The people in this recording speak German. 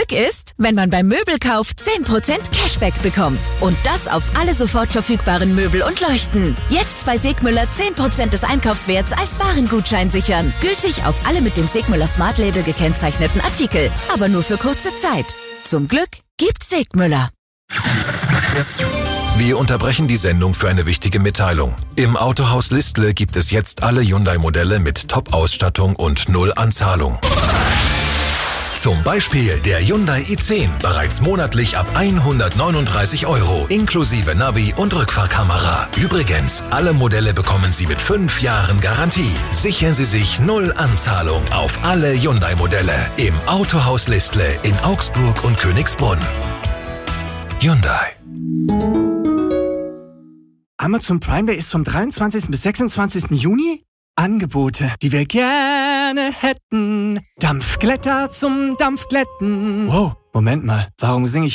Glück ist, wenn man beim Möbelkauf 10% Cashback bekommt. Und das auf alle sofort verfügbaren Möbel und Leuchten. Jetzt bei Segmüller 10% des Einkaufswerts als Warengutschein sichern. Gültig auf alle mit dem Segmüller Smart Label gekennzeichneten Artikel. Aber nur für kurze Zeit. Zum Glück gibt's Segmüller. Wir unterbrechen die Sendung für eine wichtige Mitteilung. Im Autohaus Listle gibt es jetzt alle Hyundai-Modelle mit Top-Ausstattung und 0 Anzahlung. Zum Beispiel der Hyundai i10, bereits monatlich ab 139 €, inklusive Navi und Rückfahrkamera. Übrigens, alle Modelle bekommen Sie mit 5 Jahren Garantie. Sichern Sie sich 0 Anzahlung auf alle Hyundai-Modelle im Autohaus Listle in Augsburg und Königsbrunn. Hyundai. Amazon Prime Day ist vom 23. bis 26. Juni. Angebote, die wir gerne hätten. Dampfglätter zum Dampfglätten. Wow, Moment mal, warum singe ich